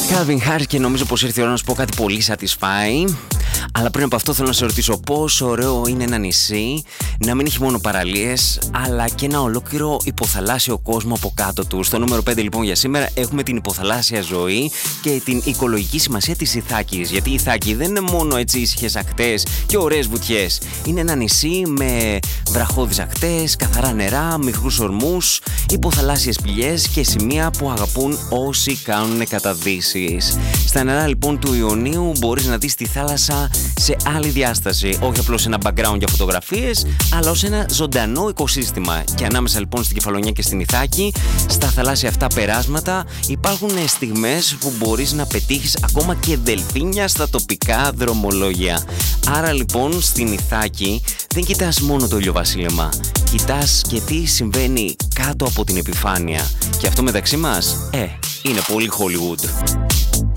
Calvin Harris, και νομίζω πως ήρθε η ώρα να σου πω κάτι πολύ satisfying. Αλλά πριν από αυτό θέλω να σε ρωτήσω πόσο ωραίο είναι ένα νησί να μην έχει μόνο παραλίες, αλλά και ένα ολόκληρο υποθαλάσσιο κόσμο από κάτω του. Στο νούμερο 5 λοιπόν για σήμερα έχουμε την υποθαλάσσια ζωή και την οικολογική σημασία της Ιθάκης. Γιατί η Ιθάκη δεν είναι μόνο έτσι ήσυχες ακτές και ωραίες βουτιές. Είναι ένα νησί με βραχώδεις ακτές, καθαρά νερά, μικρούς ορμούς, υποθαλάσσιες πηγές και σημεία που αγαπούν όσοι κάνουν καταδύσεις. Στα νερά λοιπόν του Ιωνίου μπορείς να δεις τη θάλασσα σε άλλη διάσταση, όχι απλώς ένα background για φωτογραφίες, αλλά ως ένα ζωντανό οικοσύστημα. Και ανάμεσα λοιπόν στην Κεφαλονιά και στην Ιθάκη, στα θαλάσσια αυτά περάσματα, υπάρχουν στιγμές που μπορείς να πετύχεις ακόμα και δελφίνια στα τοπικά δρομολόγια. Άρα λοιπόν στην Ιθάκη δεν κοιτάς μόνο το ηλιοβασίλεμα, κοιτάς και τι συμβαίνει κάτω από την επιφάνεια. Και αυτό μεταξύ μας, είναι πολύ Hollywood.